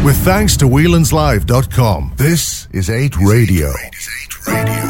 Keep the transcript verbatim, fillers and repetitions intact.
With thanks to Whelan's Live dot com. This is eight Radio.